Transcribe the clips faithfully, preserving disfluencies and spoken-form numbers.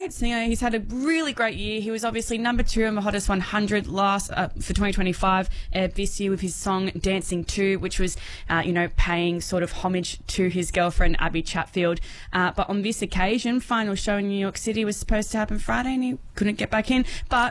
great singer. He's had a really great year. He was obviously number two on the Hottest one hundred last uh, for twenty twenty-five uh, this year with his song Dancing two, which was, uh, you know, paying sort of homage to his girlfriend Abby Chatfield. Uh, but on this occasion, final show in New York City was supposed to happen Friday and he couldn't get back in. But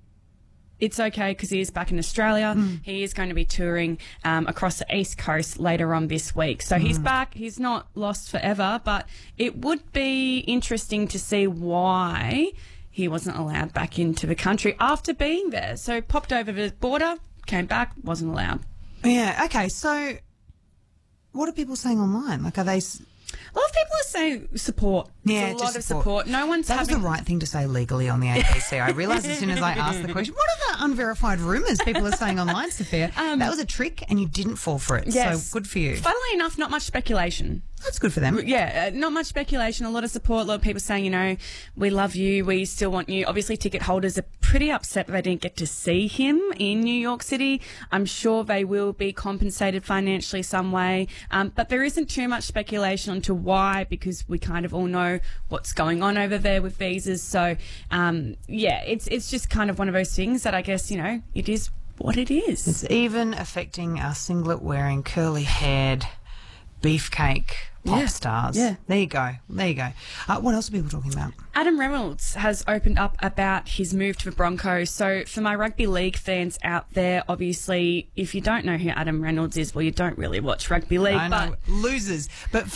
it's okay because he is back in Australia. Mm. He is going to be touring um, across the East Coast later on this week. So mm. he's back. He's not lost forever, but it would be interesting to see why he wasn't allowed back into the country after being there. So popped over the border, came back, wasn't allowed. Yeah, okay. So what are people saying online? Like, are they... A lot of people are saying support. Yeah, It's a lot just of support. support. No one's That having... was the right thing to say legally on the A B C. I realised as soon as I asked the question, what are the unverified rumours people are saying online, Sophia? Um, that was a trick and you didn't fall for it. Yes. So good for you. Funnily enough, not much speculation. That's good for them. Yeah, uh, not much speculation, a lot of support, a lot of people saying, you know, we love you, we still want you. Obviously, ticket holders are pretty upset that they didn't get to see him in New York City. I'm sure they will be compensated financially some way, um, but there isn't too much speculation onto why, because we kind of all know what's going on over there with visas. So, um, yeah, it's it's just kind of one of those things that I guess, you know, it is what it is. It's even affecting our singlet-wearing, curly-haired beefcake pop yeah. stars. Yeah. There you go. There you go. Uh, what else are people talking about? Adam Reynolds has opened up about his move to the Broncos. So for my rugby league fans out there, obviously, if you don't know who Adam Reynolds is, well, you don't really watch rugby league. I know, but losers. But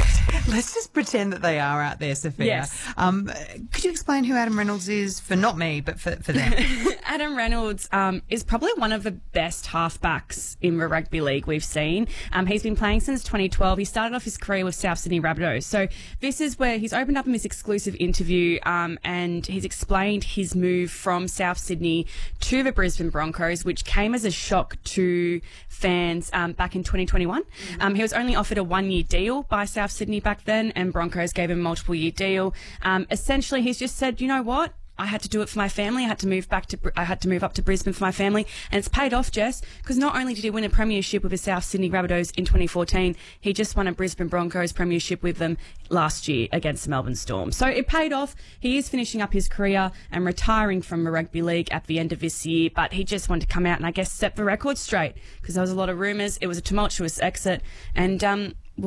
let's just pretend that they are out there, Sophia. Yes. Um, could you explain who Adam Reynolds is for not me, but for, for them? Adam Reynolds um, is probably one of the best halfbacks in the rugby league we've seen. Um, he's been playing since twenty twelve. He started off his career with South Sydney Rabbitohs. So this is where he's opened up in this exclusive interview um, and he's explained his move from South Sydney to the Brisbane Broncos, which came as a shock to fans um, back in twenty twenty-one. Mm-hmm. Um, he was only offered a one-year deal by South Sydney back then, and Broncos gave him a multiple-year deal. Um, essentially, he's just said, you know what? I had to do it for my family. I had to move back to, I had to move up to Brisbane for my family. And it's paid off, Jess, because not only did he win a premiership with the South Sydney Rabbitohs in twenty fourteen, he just won a Brisbane Broncos premiership with them last year against the Melbourne Storm. So it paid off. He is finishing up his career and retiring from the rugby league at the end of this year, but he just wanted to come out and I guess set the record straight because there was a lot of rumours. It was a tumultuous exit and, um,